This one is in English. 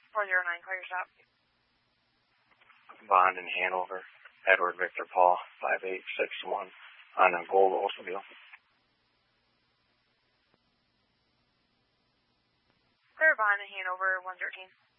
409, call your shop. Bond in Hanover, Edward Victor Paul, 5861, on a gold Oldsmobile. Clear Bond in Hanover, 113.